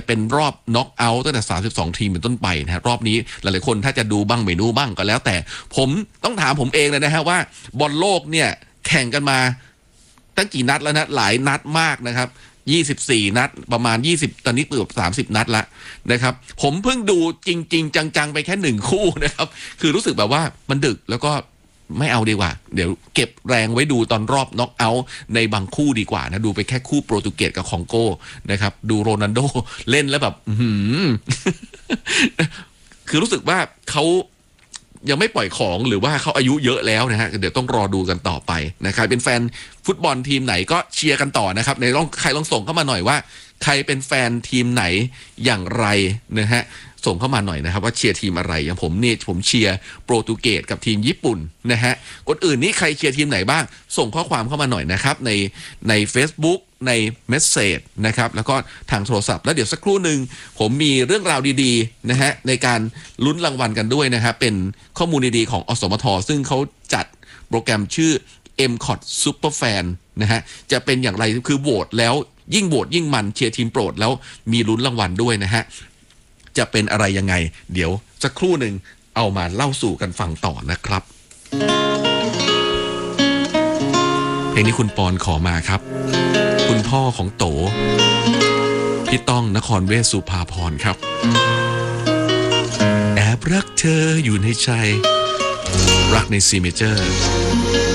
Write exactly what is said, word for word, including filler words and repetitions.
เป็นรอบน็อกเอาท์ตั้งแต่สามสิบสองทีมเป็นต้นไปนะฮะรอบนี้หลายๆคนถ้าจะดูบ้างไม่ดูบ้างก็แล้วแต่ผมต้องถามผมเองเลยนะฮะว่าบอลโลกเนี่ยแข่งกันมาตั้งกี่นัดแล้วนะหลายนัดมากนะครับยี่สิบสี่นัดประมาณยี่สิบตอนนี้เกือบสามสิบนัดละนะครับผมเพิ่งดูจริงๆจังๆไปแค่หนึ่งคู่นะครับคือรู้สึกแบบว่ามันดึกแล้วก็ไม่เอาดีกว่าเดี๋ยวเก็บแรงไว้ดูตอนรอบน็อกเอาท์ในบางคู่ดีกว่านะดูไปแค่คู่โปรตุเกสกับคองโกนะครับดูโรนัลโดเล่นแล้วแบบคือรู้สึกว่าเขายังไม่ปล่อยของหรือว่าเขาอายุเยอะแล้วนะฮะเดี๋ยวต้องรอดูกันต่อไปนะครับเป็นแฟนฟุตบอลทีมไหนก็เชียร์กันต่อนะครับในลองใครลองส่งเข้ามาหน่อยว่าใครเป็นแฟนทีมไหนอย่างไรนะฮะส่งเข้ามาหน่อยนะครับว่าเชียร์ทีมอะไรอย่างผมนี่ผมเชียร์โปรตุเกสกับทีมญี่ปุ่นนะฮะคนอื่นนี่ใครเชียร์ทีมไหนบ้างส่งข้อความเข้ามาหน่อยนะครับในใน Facebook ในเมสเซจนะครับแล้วก็ทางโทรศัพท์แล้วเดี๋ยวสักครู่หนึ่งผมมีเรื่องราวดีๆนะฮะในการลุ้นรางวัลกันด้วยนะครับเป็นข้อมูลดีๆของอสมทซึ่งเขาจัดโปรแกรมชื่อ เอ็ม คอท Superfan นะฮะจะเป็นอย่างไรคือโหวตแล้วยิ่งโหวตยิ่งมันเชียร์ทีมโปรดแล้วมีลุ้นรางวัลด้วยนะฮะจะเป็นอะไรยังไงเดี๋ยวสักครู่หนึ่งเอามาเล่าสู่กันฟังต่อนะครับเพลงนี้คุณปอนขอมาครับคุณพ่อของโตพี่ต้องนครเวชสุภาพรครับแอบรักเธออยู่ในใจรักในซีเมเจอร์